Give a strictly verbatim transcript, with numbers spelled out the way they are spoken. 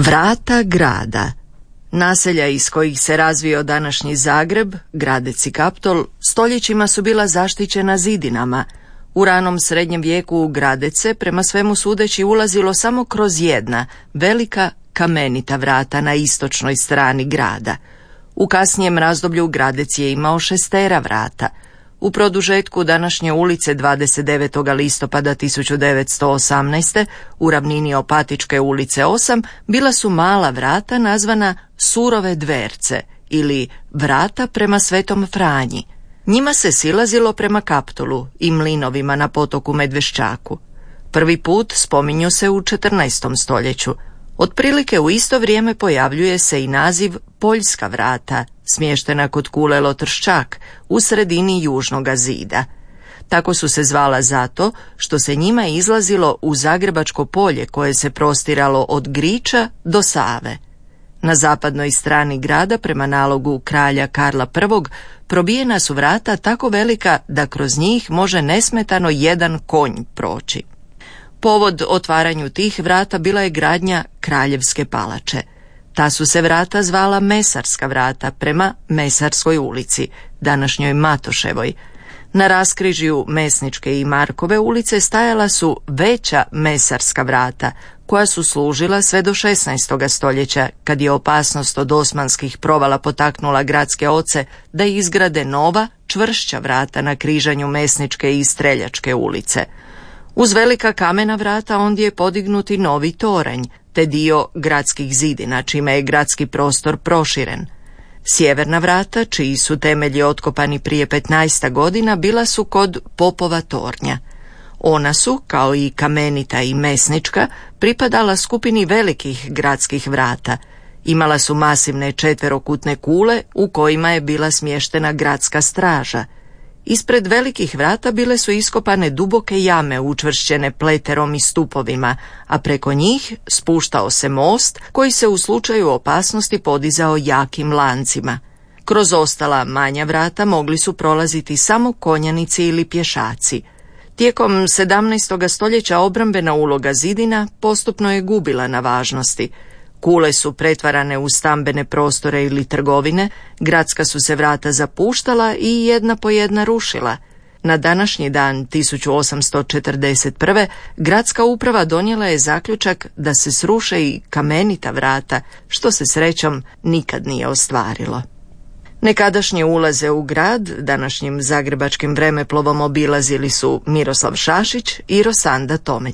Vrata grada. Naselja iz kojih se razvio današnji Zagreb, Gradec i Kaptol, stoljećima su bila zaštićena zidinama. U ranom srednjem vijeku u Gradec se, prema svemu sudeći, ulazilo samo kroz jedna, velika kamenita vrata na istočnoj strani grada. U kasnijem razdoblju Gradec je imao šestera vrata. U produžetku današnje ulice dvadeset devetog listopada tisuću devetsto osamnaeste u ravnini Opatičke ulice osam bila su mala vrata nazvana Surove dverce ili vrata prema Svetom Franji. Njima se silazilo prema Kaptolu i mlinovima na potoku Medveščaku. Prvi put spominju se u četrnaestom stoljeću. Otprilike u isto vrijeme pojavljuje se i naziv Poljska vrata, smještena kod kule Lotrščak, u sredini južnoga zida. Tako su se zvala zato što se njima izlazilo u Zagrebačko polje koje se prostiralo od Griča do Save. Na zapadnoj strani grada, prema nalogu kralja Karla Prvog, probijena su vrata tako velika da kroz njih može nesmetano jedan konj proći. Povod otvaranju tih vrata bila je gradnja Kraljevske palače. Ta su se vrata zvala Mesarska vrata prema Mesarskoj ulici, današnjoj Matoševoj. Na raskrižju Mesničke i Markove ulice stajala su veća Mesarska vrata, koja su služila sve do šesnaestoga stoljeća, kad je opasnost od osmanskih provala potaknula gradske oce da izgrade nova, čvršća vrata na križanju Mesničke i Streljačke ulice. Uz velika kamena vrata ondje je podignut i novi toranj, te dio gradskih zidina, čime je gradski prostor proširen. Sjeverna vrata, čiji su temelji otkopani prije petnaest godina, bila su kod Popova tornja. Ona su, kao i Kamenita i Mesnička, pripadala skupini velikih gradskih vrata. Imala su masivne četverokutne kule u kojima je bila smještena gradska straža. Ispred velikih vrata bile su iskopane duboke jame učvršćene pleterom i stupovima, a preko njih spuštao se most koji se u slučaju opasnosti podizao jakim lancima. Kroz ostala manja vrata mogli su prolaziti samo konjanici ili pješaci. Tijekom sedamnaestog stoljeća obrambena uloga zidina postupno je gubila na važnosti. Kule su pretvarane u stambene prostore ili trgovine, gradska su se vrata zapuštala i jedna po jedna rušila. Na današnji dan tisuću osamsto četrdeset prve. gradska uprava donijela je zaključak da se sruše i Kamenita vrata, što se srećom nikad nije ostvarilo. Nekadašnje ulaze u grad današnjim zagrebačkim vremeplovom obilazili su Miroslav Šašić i Rosanda Tomić.